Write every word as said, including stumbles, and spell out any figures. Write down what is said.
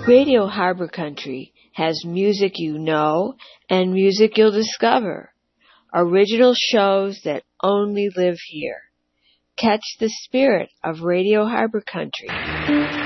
Radio Harbor Country has music you know and music you'll discover. Original shows that only live here. Catch the spirit of Radio Harbor Country.